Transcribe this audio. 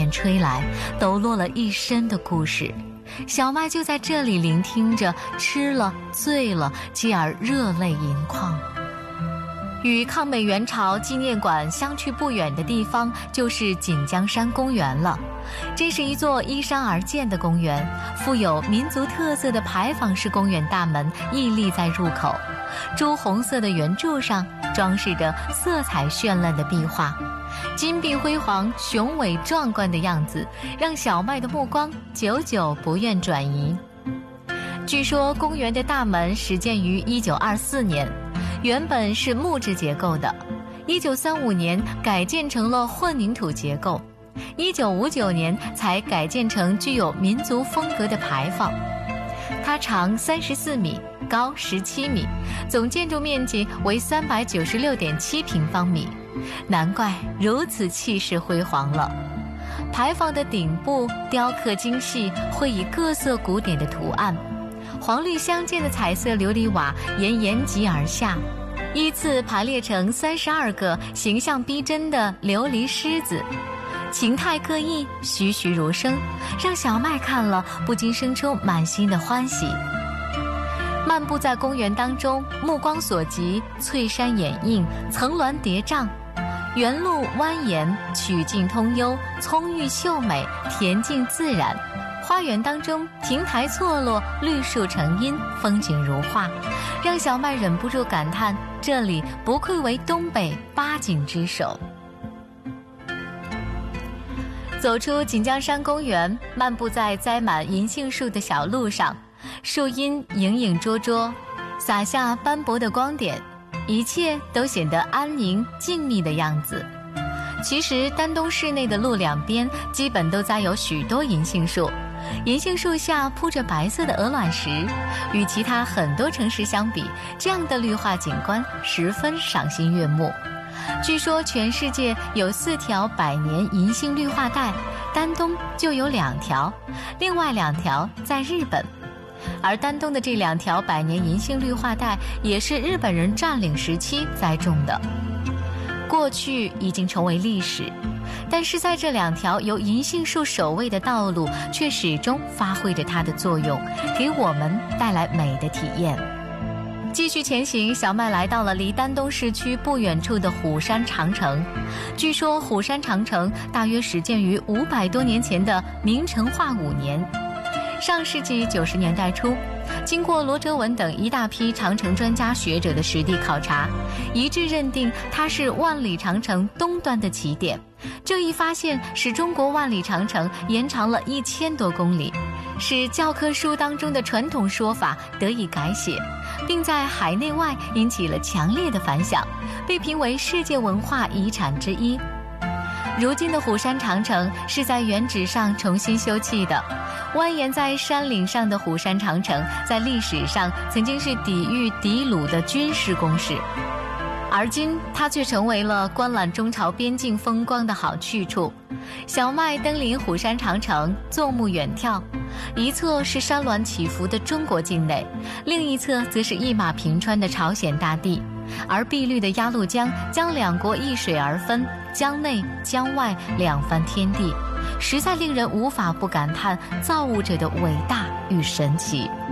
面吹来，抖落了一身的故事。小麦就在这里聆听着，吃了醉了，继而热泪盈眶。与抗美援朝纪念馆相去不远的地方就是锦江山公园了。这是一座依山而建的公园，富有民族特色的牌坊式公园大门屹立在入口，朱红色的圆柱上装饰着色彩绚烂的壁画，金碧辉煌、雄伟壮观的样子让小麦的目光久久不愿转移。据说公园的大门始建于1924年，原本是木质结构的，1935年改建成了混凝土结构，1959年才改建成具有民族风格的牌坊。它长34米，高17米，总建筑面积为396.7平方米，难怪如此气势辉煌了。牌坊的顶部雕刻精细，绘以各色古典的图案，黄绿相间的彩色琉璃瓦沿沿脊而下，依次排列成32个形象逼真的琉璃狮子，情态各异，栩栩如生，让小麦看了不禁生出满心的欢喜。漫步在公园当中，目光所及，翠山掩映，层峦叠嶂，原路蜿蜒，曲径通幽，葱郁秀美，恬静自然。花园当中亭台错落，绿树成荫，风景如画，让小麦忍不住感叹，这里不愧为东北8景之首。走出锦江山公园，漫步在栽满银杏树的小路上，树荫影影绰绰，洒下斑驳的光点，一切都显得安宁静谧的样子。其实丹东市内的路两边基本都栽有许多银杏树，银杏树下铺着白色的鹅卵石，与其他很多城市相比，这样的绿化景观十分赏心悦目。据说全世界有4条百年银杏绿化带，丹东就有2条，另外2条在日本。而丹东的这2条百年银杏绿化带也是日本人占领时期栽种的，过去已经成为历史，但是在这2条由银杏树守卫的道路却始终发挥着它的作用，给我们带来美的体验。继续前行，小麦来到了离丹东市区不远处的虎山长城。据说虎山长城大约始建于500多年前的明成化5年。上世纪90年代初，经过罗哲文等一大批长城专家学者的实地考察，一致认定它是万里长城东端的起点。这一发现使中国万里长城延长了1000多公里，使教科书当中的传统说法得以改写，并在海内外引起了强烈的反响，被评为世界文化遗产之一。如今的虎山长城是在原址上重新修葺的，蜿蜒在山岭上的虎山长城在历史上曾经是抵御敌虏的军事工事，而今它却成为了观览中朝边境风光的好去处。小麦登临虎山长城，纵目远眺，一侧是山峦起伏的中国境内，另一侧则是一马平川的朝鲜大地，而碧绿的鸭绿江将两国一水而分，江内江外两番天地，实在令人无法不感叹造物者的伟大与神奇。